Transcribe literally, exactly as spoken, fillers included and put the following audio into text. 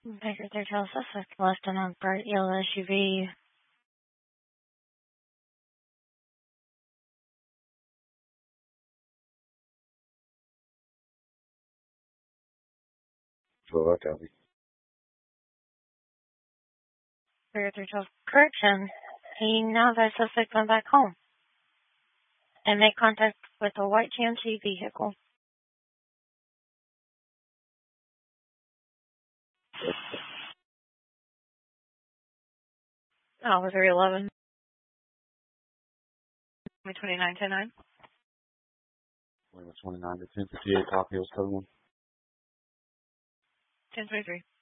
Baker third Hill suspect left an unmarked yellow S U V. So I copy. Baker third Hill correction. He now that suspect went back home and made contact with a white G M C vehicle. Oh, three eleven. twenty-nine ten nine. twenty-nine to ten fifty-eight, copy, was code one. ten twenty-three.